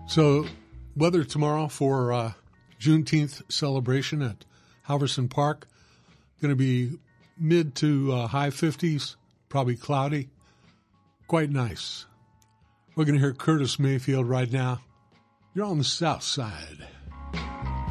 So, weather tomorrow for Juneteenth celebration at Halverson Park, going to be mid to high 50s, probably cloudy, quite nice. We're going to hear Curtis Mayfield right now. You're on the south side.